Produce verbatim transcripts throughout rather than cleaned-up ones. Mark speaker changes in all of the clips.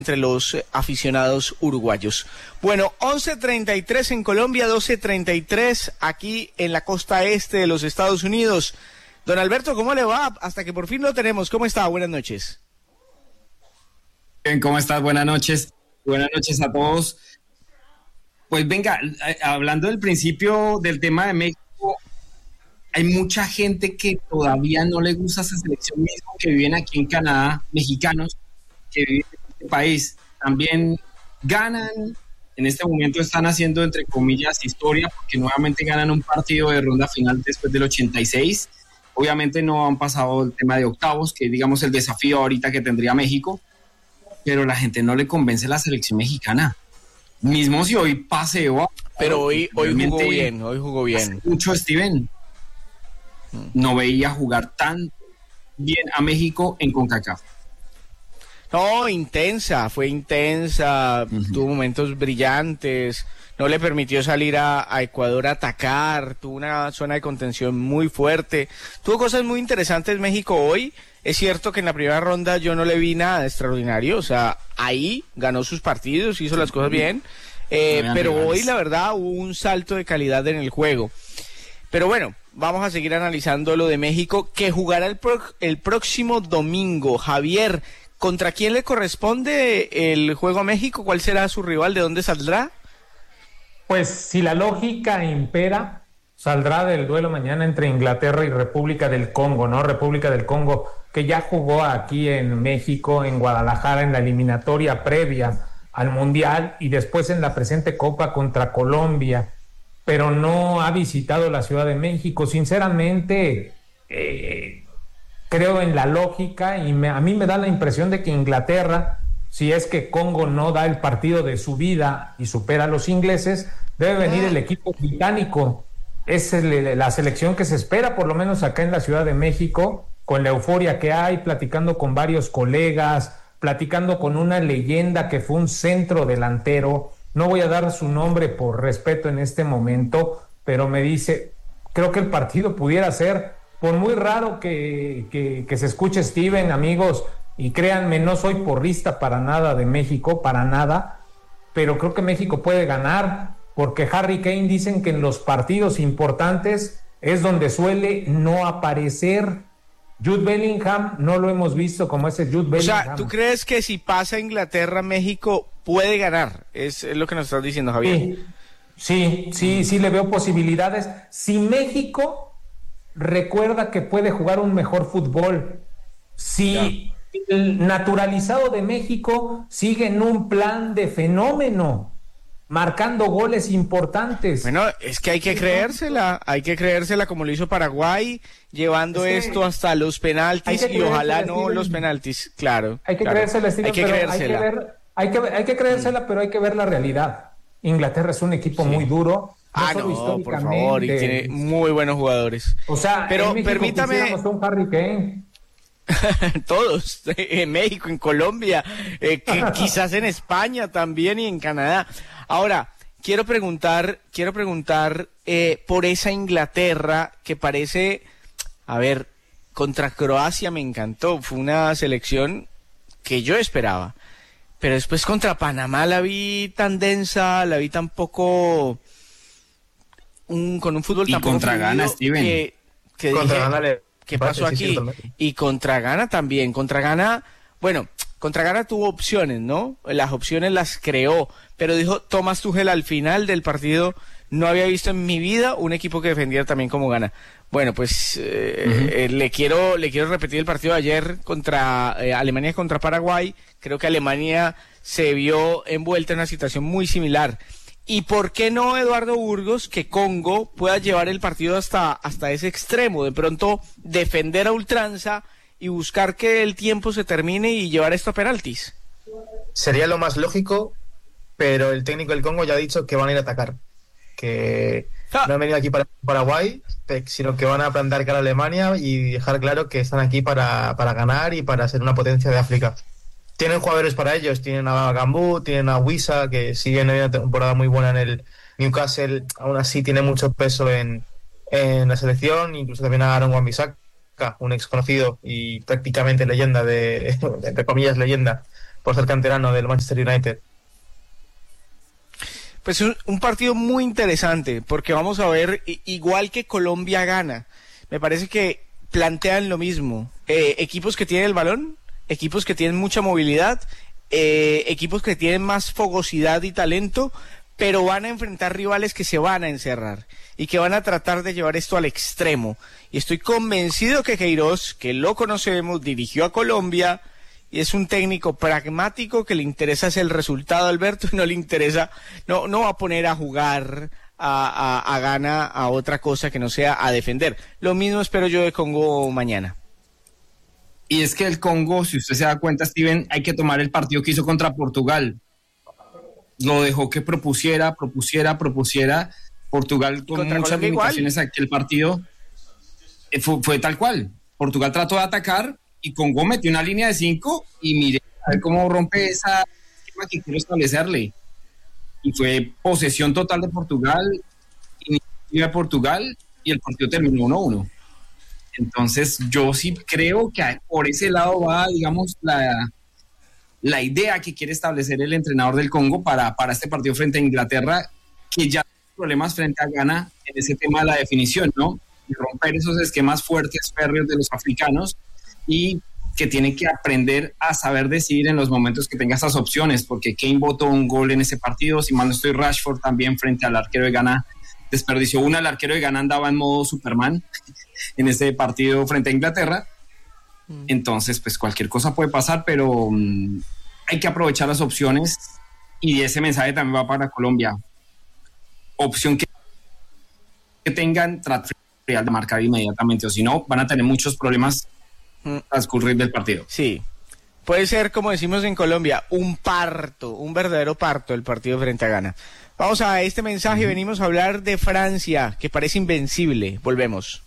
Speaker 1: entre los aficionados uruguayos. Bueno, once treinta y tres en Colombia, doce treinta y tres aquí en la costa este de los Estados Unidos. Don Alberto, ¿cómo le va? Hasta que por fin lo tenemos. ¿Cómo está? Buenas noches.
Speaker 2: Bien, ¿cómo estás? Buenas noches. Buenas noches a todos. Pues venga, hablando del principio del tema de México, hay mucha gente que todavía no le gusta esa selección mismo, que viven aquí en Canadá, mexicanos que viven en este país. También ganan, en este momento están haciendo entre comillas historia, porque nuevamente ganan un partido de ronda final después del ochenta y seis. Obviamente no han pasado el tema de octavos, que digamos el desafío ahorita que tendría México, pero la gente no le convence la selección mexicana. Mismo si hoy paseo.
Speaker 1: Pero hoy, hoy jugó bien, hoy jugó bien.
Speaker 2: Mucho Steven. No veía jugar tan bien a México en CONCACAF.
Speaker 1: No, intensa, fue intensa, uh-huh. Tuvo momentos brillantes, no le permitió salir a, a Ecuador a atacar, tuvo una zona de contención muy fuerte, tuvo cosas muy interesantes México hoy. Es cierto que en la primera ronda yo no le vi nada de extraordinario, o sea, ahí ganó sus partidos, hizo las cosas bien, eh, no pero hoy la verdad hubo un salto de calidad en el juego. Pero bueno, vamos a seguir analizando lo de México, que jugará el, pro, el próximo domingo. Javier, ¿contra quién le corresponde el juego a México? ¿Cuál será su rival? ¿De dónde saldrá?
Speaker 3: Pues si la lógica impera, saldrá del duelo mañana entre Inglaterra y República del Congo, ¿no? República del Congo, que ya jugó aquí en México, en Guadalajara, en la eliminatoria previa al Mundial y después en la presente Copa contra Colombia, pero no ha visitado la Ciudad de México. Sinceramente, eh, creo en la lógica y me, a mí me da la impresión de que Inglaterra, si es que Congo no da el partido de su vida y supera a los ingleses, debe venir el equipo británico. Es el, la selección que se espera, por lo menos acá en la Ciudad de México, con la euforia que hay, platicando con varios colegas, platicando con una leyenda que fue un centro delantero. No voy a dar su nombre por respeto en este momento, pero me dice, creo que el partido pudiera ser, por muy raro que, que, que se escuche Steven, amigos, y créanme, no soy porrista para nada de México, para nada, pero creo que México puede ganar, porque Harry Kane dicen que en los partidos importantes es donde suele no aparecer. Jude Bellingham no lo hemos visto como ese Jude Bellingham.
Speaker 1: O sea, ¿tú crees que si pasa Inglaterra, México puede ganar? Es, es lo que nos estás diciendo, Javier.
Speaker 3: Sí, sí, sí, sí le veo posibilidades. Si México recuerda que puede jugar un mejor fútbol, si ya. el naturalizado de México sigue en un plan de fenómeno, marcando goles importantes.
Speaker 1: Bueno, es que hay que creérsela, hay que creérsela como lo hizo Paraguay, llevando es que esto hasta los penaltis y ojalá no los penaltis, claro.
Speaker 3: Hay que
Speaker 1: claro.
Speaker 3: creérsela, Steven,
Speaker 1: hay que
Speaker 3: pero
Speaker 1: creérsela.
Speaker 3: Hay que, ver, hay, que, hay que creérsela, pero hay que ver la realidad. Inglaterra es un equipo sí. muy duro.
Speaker 1: No ah, no, por favor, y tiene muy buenos jugadores.
Speaker 3: O sea,
Speaker 1: pero
Speaker 3: en México
Speaker 1: permítame...
Speaker 3: un Harry Kane.
Speaker 1: Todos, en México, en Colombia, eh, que quizás en España también y en Canadá. Ahora, quiero preguntar, quiero preguntar eh, por esa Inglaterra que parece, a ver, contra Croacia me encantó, fue una selección que yo esperaba, pero después contra Panamá la vi tan densa, la vi tan poco, un, con un fútbol
Speaker 2: y
Speaker 1: tan poco
Speaker 2: contra Ghana, Steven.
Speaker 1: que, que
Speaker 4: contra
Speaker 1: dije,
Speaker 4: Ghana le...
Speaker 1: ¿qué pasó aquí? Y contra Ghana también, contra Ghana, bueno, contra Ghana tuvo opciones, ¿no? Las opciones las creó, pero dijo Thomas Tuchel al final del partido, no había visto en mi vida un equipo que defendiera también como Ghana. Bueno, pues eh, uh-huh. eh, le quiero le quiero repetir el partido de ayer contra eh, Alemania contra Paraguay. Creo que Alemania se vio envuelta en una situación muy similar. ¿Y por qué no, Eduardo Burgos, que Congo pueda llevar el partido hasta, hasta ese extremo? De pronto defender a ultranza y buscar que el tiempo se termine y llevar esto a penaltis.
Speaker 4: Sería lo más lógico, pero el técnico del Congo ya ha dicho que van a ir a atacar. Que ah. no han venido aquí para Paraguay, sino que van a plantar cara a Alemania y dejar claro que están aquí para, para ganar y para ser una potencia de África. Tienen jugadores para ellos, tienen a Gambú, tienen a Wissa, que siguen en una temporada muy buena en el Newcastle, aún así tiene mucho peso en, en la selección, incluso también a Aaron Wan-Bissaka, un ex conocido y prácticamente leyenda, de entre comillas leyenda, por ser canterano del Manchester United.
Speaker 1: Pues un, un partido muy interesante, porque vamos a ver, igual que Colombia gana, me parece que plantean lo mismo, eh, equipos que tienen el balón, equipos que tienen mucha movilidad, eh, equipos que tienen más fogosidad y talento, pero van a enfrentar rivales que se van a encerrar y que van a tratar de llevar esto al extremo. Y estoy convencido que Queiroz, que lo conocemos, dirigió a Colombia y es un técnico pragmático que le interesa es el resultado, Alberto, y no le interesa, no, no va a poner a jugar a, a, a Ghana a otra cosa que no sea a defender. Lo mismo espero yo de Congo mañana.
Speaker 2: Y es que el Congo, si usted se da cuenta, Steven, hay que tomar el partido que hizo contra Portugal. Lo dejó que propusiera, propusiera, propusiera. Portugal con muchas limitaciones a aquel partido eh, fue, fue tal cual. Portugal trató de atacar y Congo metió una línea de cinco y mire a ver cómo rompe esa esquema que quiero establecerle. Y fue posesión total de Portugal, iniciativa de Portugal y el partido terminó uno a uno. Entonces yo sí creo que por ese lado va, digamos, la, la idea que quiere establecer el entrenador del Congo para, para este partido frente a Inglaterra, que ya tiene problemas frente a Ghana en ese tema de la definición, ¿no? Y romper esos esquemas fuertes, férreos de los africanos y que tiene que aprender a saber decidir en los momentos que tenga esas opciones, porque Kane botó un gol en ese partido, si mal no estoy, Rashford también frente al arquero de Ghana desperdició una, el arquero de Ghana andaba en modo Superman en ese partido frente a Inglaterra. Entonces pues cualquier cosa puede pasar, pero um, hay que aprovechar las opciones y ese mensaje también va para Colombia. Opción que, que tengan, tratar de marcar inmediatamente, o si no van a tener muchos problemas al transcurrir del partido.
Speaker 1: Sí, puede ser, como decimos en Colombia, un parto, un verdadero parto el partido frente a Ghana. Vamos a este mensaje, venimos a hablar de Francia, que parece invencible. Volvemos.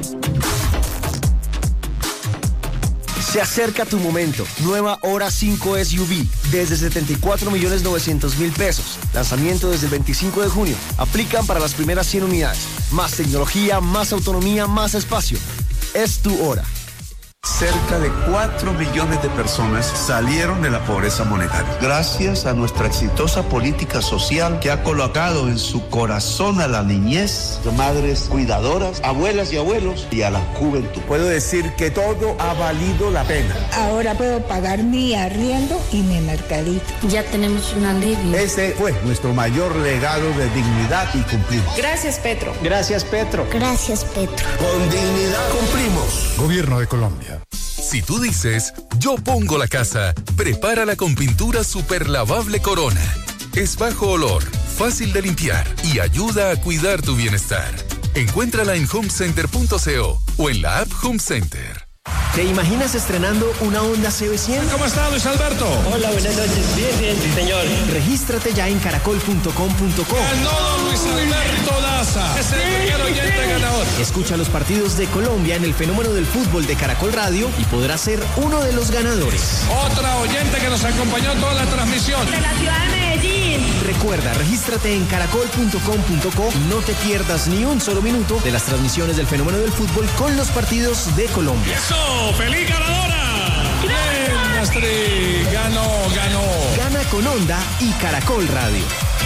Speaker 5: Se acerca tu momento. Nueva Hora cinco S U V desde setenta y cuatro millones novecientos mil pesos. Lanzamiento desde el veinticinco de junio. Aplican para las primeras cien unidades. Más tecnología, más autonomía, más espacio. Es tu hora.
Speaker 6: Cerca de cuatro millones de personas salieron de la pobreza monetaria. Gracias a nuestra exitosa política social que ha colocado en su corazón a la niñez, madres cuidadoras, abuelas y abuelos y a la juventud. Puedo decir que todo ha valido la pena.
Speaker 7: Ahora puedo pagar mi arriendo y mi mercadito.
Speaker 8: Ya tenemos un alivio.
Speaker 6: Ese fue nuestro mayor legado de dignidad y cumplimos.
Speaker 7: Gracias, Petro.
Speaker 5: Gracias, Petro.
Speaker 8: Gracias, Petro.
Speaker 6: Con dignidad cumplimos.
Speaker 9: Gobierno de Colombia. Si tú dices, yo pongo la casa, prepárala con pintura superlavable Corona. Es bajo olor, fácil de limpiar y ayuda a cuidar tu bienestar. Encuéntrala en home center punto co o en la app Home Center.
Speaker 5: ¿Te imaginas estrenando una Honda C B cien?
Speaker 10: ¿Cómo está, Luis Alberto?
Speaker 11: Hola, buenas noches. Bien, bien, sí, señor.
Speaker 5: Regístrate ya en caracol punto com punto co.
Speaker 10: Ganó Luis Alberto Daza. Es el primer oyente ganador.
Speaker 5: Escucha los partidos de Colombia en el fenómeno del fútbol de Caracol Radio y podrás ser uno de los ganadores.
Speaker 10: Otra oyente que nos acompañó en toda la transmisión.
Speaker 7: De la ciudad de Medellín.
Speaker 5: Recuerda, regístrate en caracol punto com punto co y no te pierdas ni un solo minuto de las transmisiones del fenómeno del fútbol con los partidos de Colombia.
Speaker 10: ¡Eso! ¡Feliz ganadora! ¡Bien, Astrid! ¡Ganó, ganó!
Speaker 5: Gana con Honda y Caracol Radio.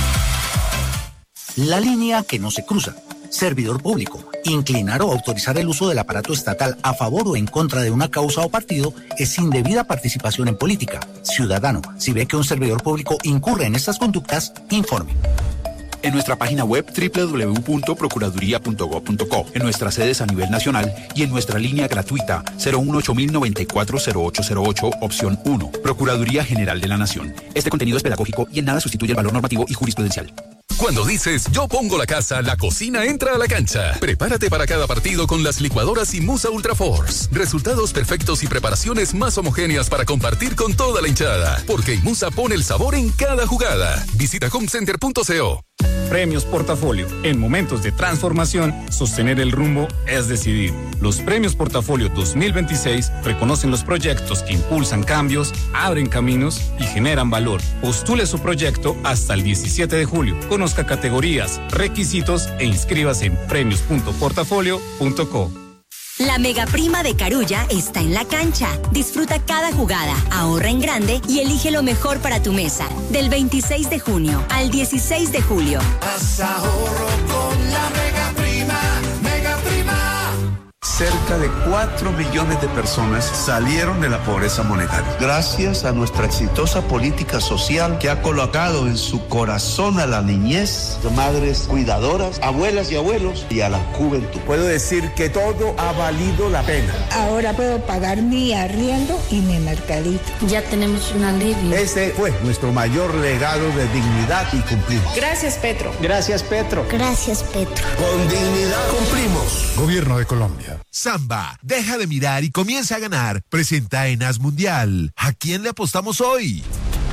Speaker 12: La línea que no se cruza. Servidor público. Inclinar o autorizar el uso del aparato estatal a favor o en contra de una causa o partido es indebida participación en política. Ciudadano, si ve que un servidor público incurre en estas conductas, informe.
Speaker 13: En nuestra página web doble u doble u doble u punto procuraduría punto gob punto co, en nuestras sedes a nivel nacional y en nuestra línea gratuita cero uno ocho mil noventa y cuatro cero ocho cero ocho, opción uno. Procuraduría General de la Nación. Este contenido es pedagógico y en nada sustituye el valor normativo y jurisprudencial.
Speaker 9: Cuando dices yo pongo la casa, la cocina entra a la cancha. Prepárate para cada partido con las licuadoras Imusa Ultra Force. Resultados perfectos y preparaciones más homogéneas para compartir con toda la hinchada. Porque Imusa pone el sabor en cada jugada. Visita home center punto co.
Speaker 14: Premios Portafolio. En momentos de transformación, sostener el rumbo es decidir. Los Premios Portafolio dos mil veintiséis reconocen los proyectos que impulsan cambios, abren caminos y generan valor. Postule su proyecto hasta el diecisiete de julio. Conozca categorías, requisitos e inscríbase en premios punto portafolio punto co.
Speaker 15: La mega prima de Carulla está en la cancha. Disfruta cada jugada, ahorra en grande y elige lo mejor para tu mesa. Del veintiséis de junio al dieciséis de julio.
Speaker 16: Haz ahorro con la mega prima, mega prima.
Speaker 6: Cerca de cuatro millones de personas salieron de la pobreza monetaria. Gracias a nuestra exitosa política social que ha colocado en su corazón a la niñez, de madres cuidadoras, abuelas y abuelos y a la juventud.
Speaker 17: Puedo decir que todo ha valido la pena.
Speaker 7: Ahora puedo pagar mi arriendo y mi mercadito.
Speaker 8: Ya tenemos un alivio.
Speaker 17: Ese fue nuestro mayor legado de dignidad y cumplimos.
Speaker 18: Gracias, Petro.
Speaker 17: Gracias, Petro.
Speaker 8: Gracias, Petro.
Speaker 17: Con dignidad cumplimos.
Speaker 19: Gobierno de Colombia. Samba, deja de mirar y comienza a ganar. Presenta en As Mundial. ¿A quién le apostamos hoy?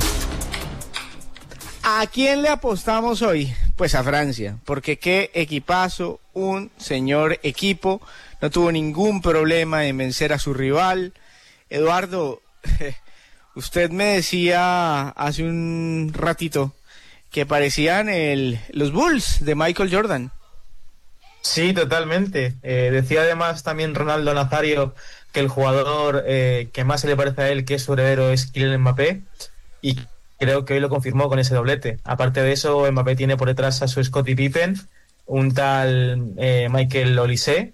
Speaker 1: ¿A quién le apostamos hoy? Pues a Francia, porque qué equipazo, un señor equipo, no tuvo ningún problema en vencer a su rival. Eduardo, usted me decía hace un ratito que parecían el, los Bulls de Michael Jordan.
Speaker 4: Sí, totalmente. Eh, decía además también Ronaldo Nazario que el jugador eh, que más se le parece a él, que es su heredero, es Kylian Mbappé, y creo que hoy lo confirmó con ese doblete. Aparte de eso, Mbappé tiene por detrás a su Scottie Pippen, un tal eh, Michael Olise,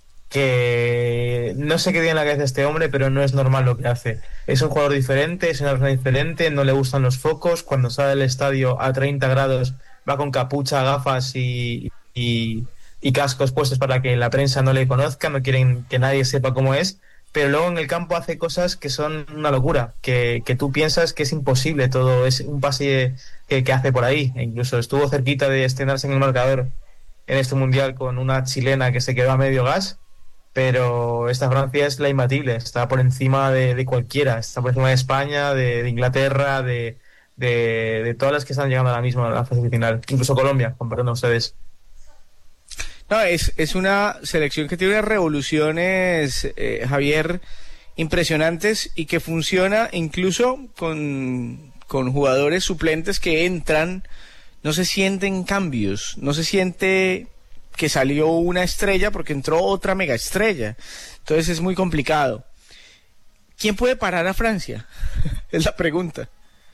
Speaker 4: que no sé qué tiene en la cabeza este hombre, pero no es normal lo que hace. Es un jugador diferente, es una persona diferente, no le gustan los focos, cuando sale del estadio a treinta grados va con capucha, gafas y... y y cascos puestos para que la prensa no le conozca, no quieren que nadie sepa cómo es, pero luego en el campo hace cosas que son una locura, que, que tú piensas que es imposible todo, es un pase que, que hace por ahí, e incluso estuvo cerquita de estrenarse en el marcador en este mundial con una chilena que se quedó a medio gas, pero esta Francia es la imbatible, está por encima de, de cualquiera, está por encima de España, de, de Inglaterra, de, de, de todas las que están llegando ahora mismo a la fase final, incluso Colombia, con perdón a ustedes.
Speaker 1: No, es, es una selección que tiene unas revoluciones, eh, Javier, impresionantes y que funciona incluso con, con jugadores suplentes que entran, no se sienten cambios, no se siente que salió una estrella porque entró otra mega estrella. Entonces es muy complicado. ¿Quién puede parar a Francia? Es la pregunta.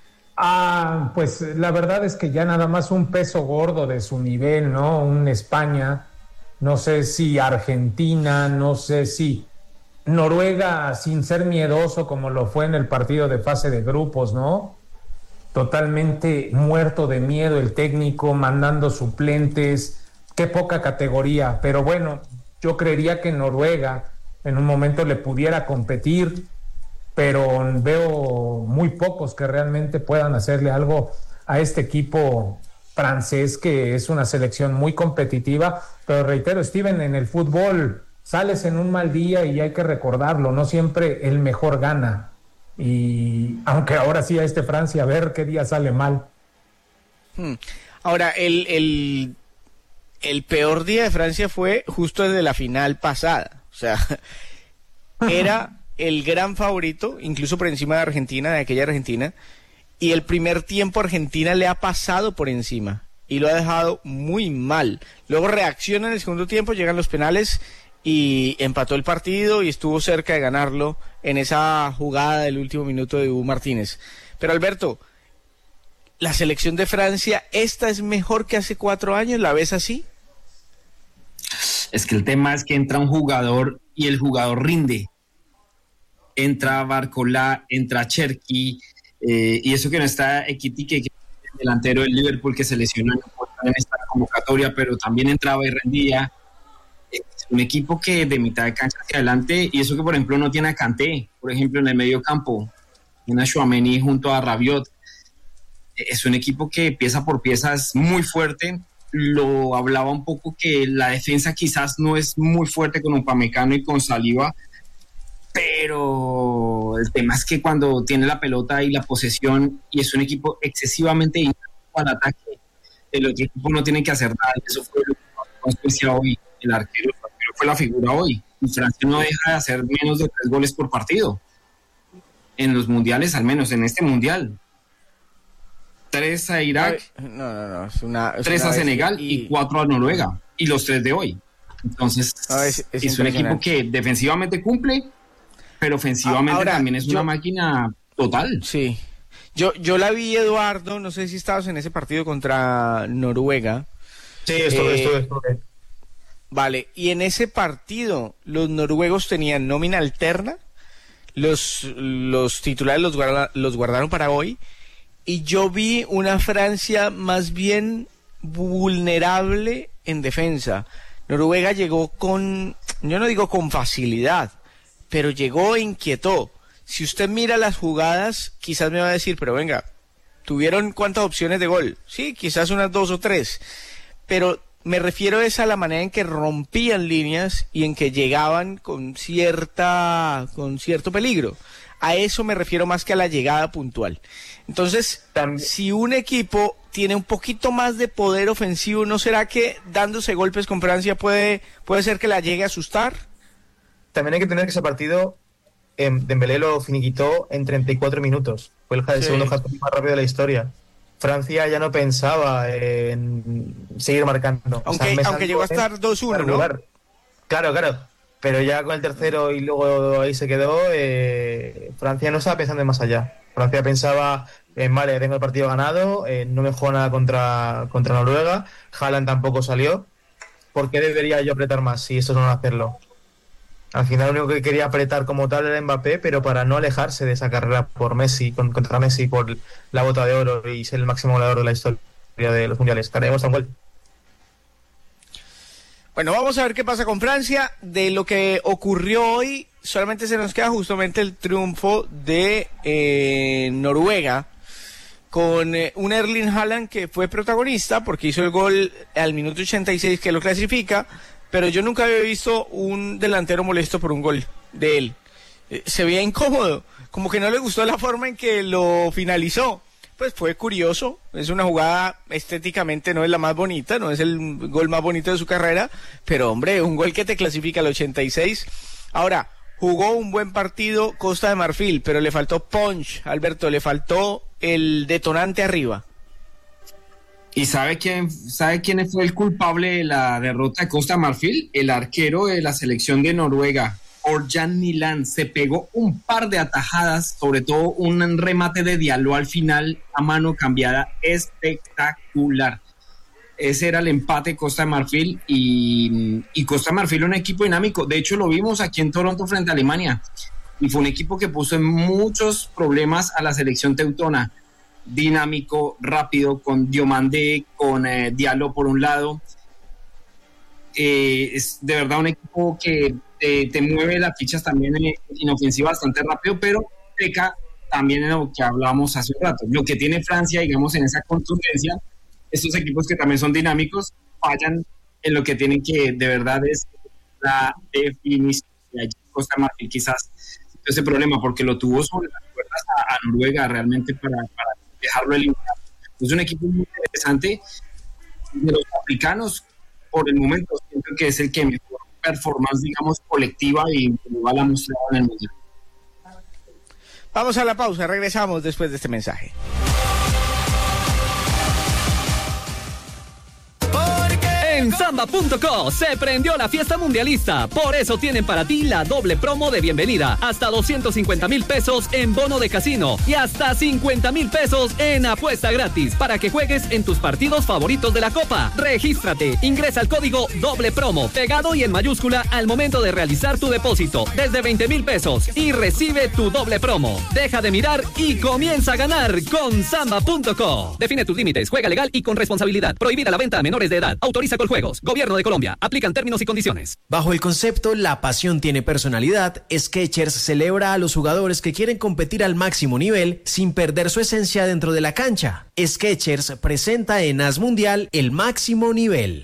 Speaker 3: Ah, pues la verdad es que ya nada más un peso gordo de su nivel, ¿no? Un España. No sé si Argentina, no sé si Noruega, sin ser miedoso como lo fue en el partido de fase de grupos, ¿no? Totalmente muerto de miedo el técnico, mandando suplentes, qué poca categoría. Pero bueno, yo creería que Noruega en un momento le pudiera competir, pero veo muy pocos que realmente puedan hacerle algo a este equipo francés, que es una selección muy competitiva. Pero reitero, Steven, en el fútbol sales en un mal día y hay que recordarlo, no siempre el mejor gana, y aunque ahora sí a este Francia, a ver qué día sale mal.
Speaker 1: Hmm. Ahora, el, el, el peor día de Francia fue justo desde la final pasada, o sea, era el gran favorito, incluso por encima de Argentina, de aquella Argentina, y el primer tiempo Argentina le ha pasado por encima y lo ha dejado muy mal. Luego reacciona en el segundo tiempo, llegan los penales y empató el partido y estuvo cerca de ganarlo en esa jugada del último minuto de Hugo Martínez. Pero Alberto, la selección de Francia, ¿esta es mejor que hace cuatro años? ¿La ves así?
Speaker 2: Es que el tema es que entra un jugador y el jugador rinde. Entra Barcola, entra Cherki, eh, y eso que no está Ekitike, que es el delantero del Liverpool, que se lesionó en esta convocatoria, pero también entraba y rendía. Es un equipo que de mitad de cancha hacia adelante, y eso que por ejemplo no tiene a Kanté, por ejemplo en el medio campo, tiene a Tchouaméni junto a Rabiot. Es un equipo que pieza por pieza es muy fuerte. Lo hablaba un poco que la defensa quizás no es muy fuerte con Upamecano y con Saliba, pero el tema es que cuando tiene la pelota y la posesión y es un equipo excesivamente al ataque, el otro equipo no tiene que hacer nada, y eso fue lo que pasó especial hoy. El arquero, el arquero fue la figura hoy, y Francia no deja de hacer menos de tres goles por partido en los mundiales, al menos en este mundial. Tres a Irak,
Speaker 1: no, no, no, es una, es
Speaker 2: tres
Speaker 1: una
Speaker 2: a Senegal y... y cuatro a Noruega, y los tres de hoy. Entonces,
Speaker 1: no, es, es,
Speaker 2: es un equipo que defensivamente cumple, pero ofensivamente Ahora, también es yo, una máquina total.
Speaker 1: Sí. Yo, yo la vi, Eduardo, no sé si estabas en ese partido contra Noruega.
Speaker 4: Sí, estuve, eh, estuve, estuve.
Speaker 1: Vale, y en ese partido los noruegos tenían nómina alterna, los, los titulares los, guarda, los guardaron para hoy, y yo vi una Francia más bien vulnerable en defensa. Noruega llegó con, yo no digo con facilidad, pero llegó e inquietó. Si usted mira las jugadas, quizás me va a decir, pero venga, ¿tuvieron cuántas opciones de gol? Sí, quizás unas dos o tres, pero me refiero es a la manera en que rompían líneas y en que llegaban con cierta, con cierto peligro. A eso me refiero más que a la llegada puntual. Entonces, también, si un equipo tiene un poquito más de poder ofensivo, ¿no será que dándose golpes con Francia puede, puede ser que la llegue a asustar?
Speaker 4: También hay que tener que ese partido, eh, Dembélé lo finiquitó en treinta y cuatro minutos. Fue el, el sí. segundo hat-trick más rápido de la historia. Francia ya no pensaba en seguir marcando.
Speaker 1: Aunque, o sea, aunque llegó a estar dos uno, ¿no?
Speaker 4: Claro, claro. Pero ya con el tercero y luego ahí se quedó, eh, Francia no estaba pensando en más allá. Francia pensaba, eh, vale, tengo el partido ganado, eh, no me juego nada contra, contra Noruega, Haaland tampoco salió. ¿Por qué debería yo apretar más si esto no va a hacerlo? Al final lo único que quería apretar como tal era Mbappé, pero para no alejarse de esa carrera por Messi, con, contra Messi por la bota de oro y ser el máximo goleador de la historia de los mundiales. Caremos tan gol.
Speaker 1: Bueno, vamos a ver qué pasa con Francia. De lo que ocurrió hoy, solamente se nos queda justamente el triunfo de eh, Noruega, con eh, un Erling Haaland que fue protagonista porque hizo el gol al minuto ochenta y seis que lo clasifica. Pero yo nunca había visto un delantero molesto por un gol de él. Eh, se veía incómodo, como que no le gustó la forma en que lo finalizó. Pues fue curioso, es una jugada estéticamente no es la más bonita, no es el gol más bonito de su carrera, pero hombre, un gol que te clasifica al ochenta y seis. Ahora, jugó un buen partido Costa de Marfil, pero le faltó punch, Alberto, le faltó el detonante arriba.
Speaker 2: ¿Y sabe quién, sabe quién fue el culpable de la derrota de Costa de Marfil? El arquero de la selección de Noruega, Orjan Milan. Se pegó un par de atajadas, sobre todo un remate de Diallo al final a mano cambiada espectacular. Ese era el empate de Costa de Marfil y, y Costa de Marfil un equipo dinámico. De hecho lo vimos aquí en Toronto frente a Alemania y fue un equipo que puso en muchos problemas a la selección teutona. Dinámico, rápido, con Diomandé, con eh, Diallo por un lado. Eh, es de verdad un equipo que te, te mueve las fichas también en, en ofensiva bastante rápido, pero peca también en lo que hablábamos hace un rato. Lo que tiene Francia, digamos, en esa contundencia, estos equipos que también son dinámicos, fallan en lo que tienen que, de verdad, es la definición. Y allí Costa de Marfil quizás ese problema, porque lo tuvo sobre las cuerdas a, a Noruega realmente para, para dejarlo eliminar. Es un equipo muy interesante. De los africanos, por el momento, siento que es el que mejor performance, digamos, colectiva y individual ha mostrado en el mundial.
Speaker 1: Vamos a la pausa, regresamos después de este mensaje.
Speaker 18: En Samba punto co se prendió la fiesta mundialista. Por eso tienen para ti la doble promo de bienvenida. Hasta doscientos cincuenta mil pesos en bono de casino y hasta cincuenta mil pesos en apuesta gratis para que juegues en tus partidos favoritos de la Copa. Regístrate, ingresa el código doble promo pegado y en mayúscula al momento de realizar tu depósito desde veinte mil pesos y recibe tu doble promo. Deja de mirar y comienza a ganar con Samba punto co. Define tus límites, juega legal y con responsabilidad. Prohibida la venta a menores de edad. Autoriza con Juegos. Gobierno de Colombia. Aplican términos y condiciones.
Speaker 20: Bajo el concepto La pasión tiene personalidad, Skechers celebra a los jugadores que quieren competir al máximo nivel sin perder su esencia dentro de la cancha. Skechers presenta en As Mundial el máximo nivel.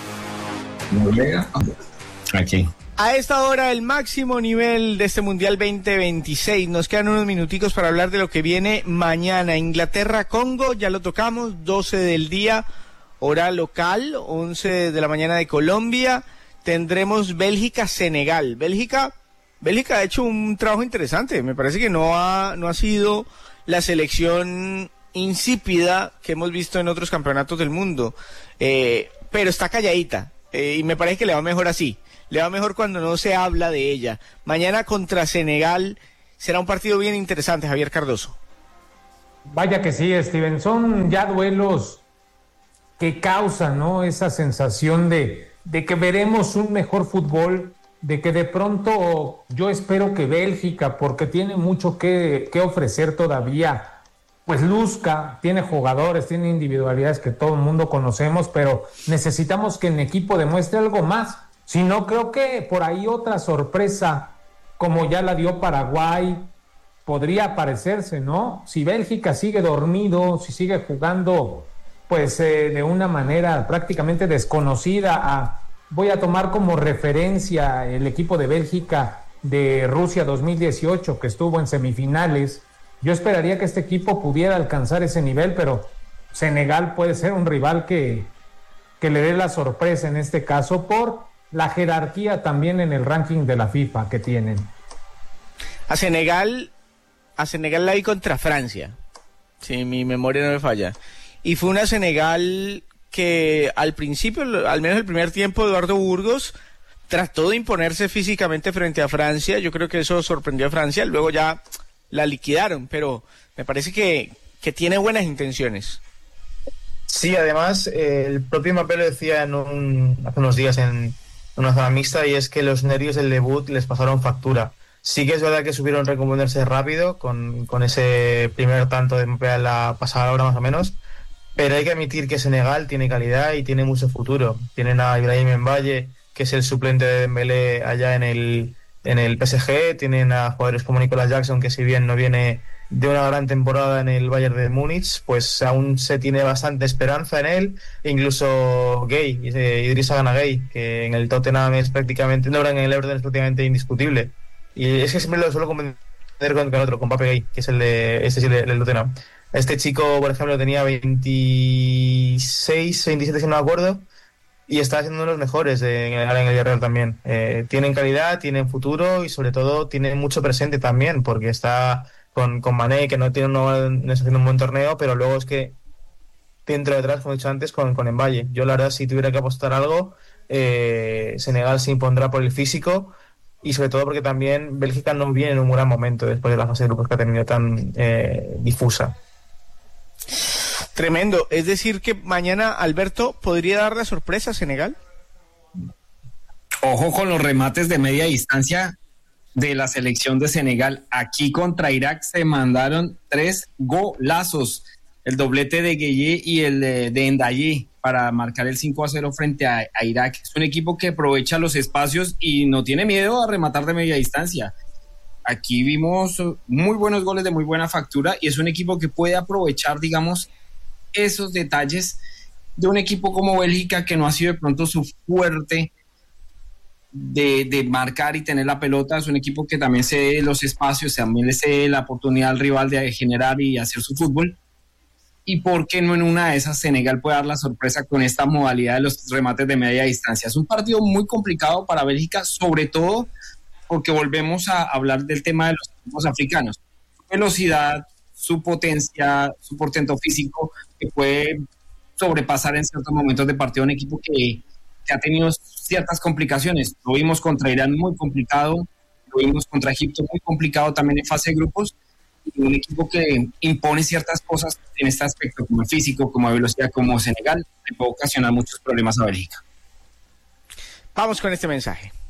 Speaker 2: Aquí.
Speaker 1: A esta hora el máximo nivel de este Mundial veinte veintiséis. Nos quedan unos minuticos para hablar de lo que viene mañana. Inglaterra-Congo, ya lo tocamos, doce del día. Hora local, once de la mañana de Colombia. Tendremos Bélgica-Senegal. Bélgica, Bélgica ha hecho un trabajo interesante. Me parece que no ha, no ha sido la selección insípida que hemos visto en otros campeonatos del mundo. Eh, pero está calladita. eh, y me parece que le va mejor así. Le va mejor cuando no se habla de ella. Mañana contra Senegal será un partido bien interesante, Javier Cardoso.
Speaker 3: Vaya que sí, Steven, son ya duelos que causan, ¿no?, esa sensación de, de que veremos un mejor fútbol, de que de pronto yo espero que Bélgica, porque tiene mucho que, que ofrecer todavía, pues luzca, tiene jugadores, tiene individualidades que todo el mundo conocemos, pero necesitamos que el equipo demuestre algo más. Si no, creo que por ahí otra sorpresa, como ya la dio Paraguay, podría aparecerse, ¿no? Si Bélgica sigue dormido, si sigue jugando pues eh, de una manera prácticamente desconocida, a, voy a tomar como referencia el equipo de Bélgica de Rusia dos mil dieciocho, que estuvo en semifinales. Yo esperaría que este equipo pudiera alcanzar ese nivel, pero Senegal puede ser un rival que, que le dé la sorpresa en este caso por la jerarquía también en el ranking de la FIFA que tienen.
Speaker 1: A Senegal, a Senegal la vi contra Francia, si mi memoria no me falla, y fue una Senegal que al principio, al menos el primer tiempo, Eduardo Burgos trató de imponerse físicamente frente a Francia. Yo creo que eso sorprendió a Francia, luego ya la liquidaron, pero me parece que, que tiene buenas intenciones.
Speaker 4: Sí, además, eh, el propio Mbappé lo decía en un, hace unos días en una zona mixta, y es que los nervios del debut les pasaron factura. Sí que es verdad que supieron recomponerse rápido con, con ese primer tanto de Mbappé a la pasada hora más o menos, pero hay que admitir que Senegal tiene calidad y tiene mucho futuro. Tienen a Ibrahim Mbaye, que es el suplente de Dembélé allá en el, en el P S G, tienen a jugadores como Nicolas Jackson, que si bien no viene de una gran temporada en el Bayern de Múnich, pues aún se tiene bastante esperanza en él. E incluso Gay, Idrissa Gana Gay, que en el Tottenham es prácticamente, no, en el Everton es prácticamente indiscutible. Y es que siempre lo suelo convencer con el otro, con Pape Gay, que es el de este sí, el del Tottenham. Este chico, por ejemplo, tenía veintiséis, veintisiete, si no me acuerdo, y está siendo uno de los mejores de, en el Villarreal también. Eh, tienen calidad, tienen futuro y sobre todo tienen mucho presente también, porque está con, con Mané, que no tiene no, no está haciendo un buen torneo, pero luego es que dentro detrás, como he dicho antes, con, con Mbaye. Yo la verdad, si tuviera que apostar algo, eh, Senegal se impondrá por el físico, y sobre todo porque también Bélgica no viene en un gran momento después de la fase de grupos que ha tenido tan eh, difusa.
Speaker 1: Tremendo, es decir que mañana Alberto podría dar la sorpresa a Senegal.
Speaker 2: Ojo con los remates de media distancia de la selección de Senegal. Aquí contra Irak se mandaron tres golazos, el doblete de Gueye y el de, de Ndaye para marcar el cinco a cero frente a, a Irak. Es un equipo que aprovecha los espacios y no tiene miedo a rematar de media distancia. Aquí vimos muy buenos goles de muy buena factura y es un equipo que puede aprovechar, digamos, esos detalles de un equipo como Bélgica, que no ha sido de pronto su fuerte de, de marcar y tener la pelota. Es un equipo que también cede los espacios, también le cede la oportunidad al rival de generar y hacer su fútbol. Y por qué no en una de esas Senegal puede dar la sorpresa con esta modalidad de los remates de media distancia. Es un partido muy complicado para Bélgica, sobre todo porque volvemos a hablar del tema de los equipos africanos. Su velocidad, su potencia, su portento físico, que puede sobrepasar en ciertos momentos de partido un equipo que, que ha tenido ciertas complicaciones. Lo vimos contra Irán muy complicado, lo vimos contra Egipto muy complicado también en fase de grupos, y un equipo que impone ciertas cosas en este aspecto, como el físico, como la velocidad, como Senegal, le puede ocasionar muchos problemas a Bélgica.
Speaker 1: Vamos con este mensaje.